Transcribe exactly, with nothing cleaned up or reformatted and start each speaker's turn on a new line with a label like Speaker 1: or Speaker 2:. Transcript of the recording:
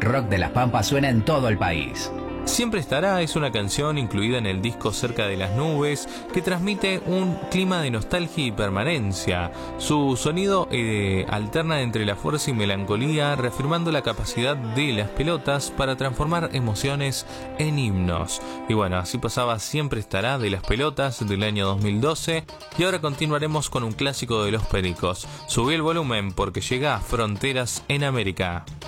Speaker 1: rock de Las Pampas suena en todo el país.
Speaker 2: Siempre estará es una canción incluida en el disco Cerca de las Nubes que transmite un clima de nostalgia y permanencia. Su sonido eh, alterna entre la fuerza y melancolía, reafirmando la capacidad de las pelotas para transformar emociones en himnos. Y bueno, así pasaba Siempre estará de Las Pelotas del año dos mil doce, y ahora continuaremos con un clásico de Los Pericos. Subí el volumen porque llega a Fronteras en América.